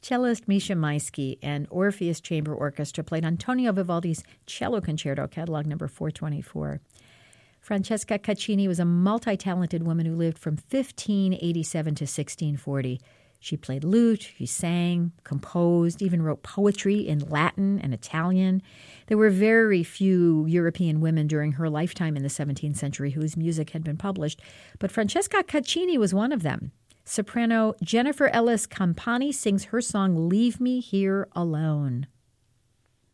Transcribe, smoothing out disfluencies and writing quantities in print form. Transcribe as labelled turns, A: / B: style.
A: Cellist Misha Maisky and Orpheus Chamber Orchestra played Antonio Vivaldi's Cello Concerto, catalog number 424. Francesca Caccini was a multi-talented woman who lived from 1587 to 1640. She played lute, she sang, composed, even wrote poetry in Latin and Italian. There were very few European women during her lifetime in the 17th century whose music had been published, but Francesca Caccini was one of them. Soprano Jennifer Ellis Campani sings her song, "Leave Me Here Alone."